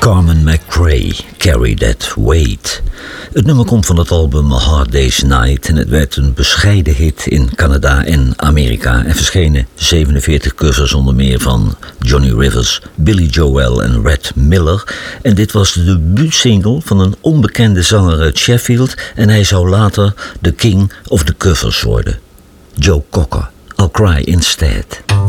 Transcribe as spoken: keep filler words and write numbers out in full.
Carmen McRae, Carry That Weight. Het nummer komt van het album A Hard Day's Night en het werd een bescheiden hit in Canada en Amerika en verschenen zevenenveertig covers onder meer van Johnny Rivers, Billy Joel en Red Miller. En dit was de debuutsingle van een onbekende zanger uit Sheffield en hij zou later de king of the covers worden. Joe Cocker, I'll Cry Instead.